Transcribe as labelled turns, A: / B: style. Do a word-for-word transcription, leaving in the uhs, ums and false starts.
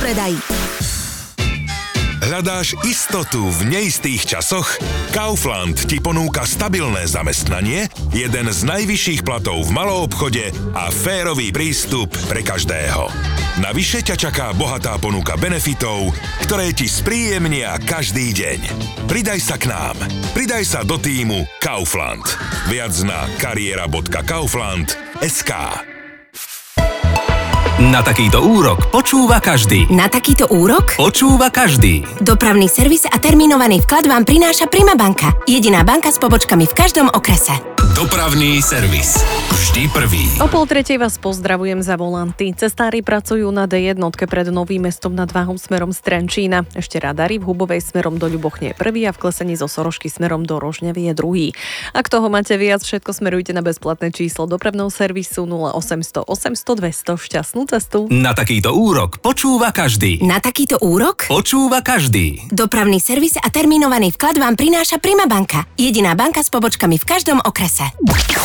A: predaji.
B: Hľadáš istotu v neistých časoch? Kaufland ti ponúka stabilné zamestnanie, jeden z najvyšších platov v maloobchode a férový prístup pre každého. Navyše ťa čaká bohatá ponuka benefitov, ktoré ti spríjemnia každý deň. Pridaj sa k nám. Pridaj sa do tímu Kaufland. Viac na kariéra bodka kaufland bodka es ká.
C: Na takýto úrok počúva každý.
A: Na takýto úrok?
C: Počúva každý.
A: Dopravný servis a termínovaný vklad vám prináša Prima banka. Jediná banka s pobočkami v každom okrese.
C: Dopravný servis. Vždy prvý.
D: O pol tretej vás pozdravujem za volanty. Cestári pracujú na dé jednotke pred Novým Mestom nad Váhom smerom z Trenčína. Ešte radári v Hubovej smerom do Ľubochne je prvý a v klesení zo Sorošky smerom do Rožňavy je druhý. Ak toho máte viac, všetko smerujte na bezplatné číslo dopravného servisu nula osemsto osemsto dvesto. Šťastnú cestu.
C: Na takýto úrok počúva každý.
A: Na takýto úrok?
C: Počúva každý.
A: Dopravný servis a termínovaný vklad vám prináša Prima banka. Jediná banka s pobočkami v každom okrese.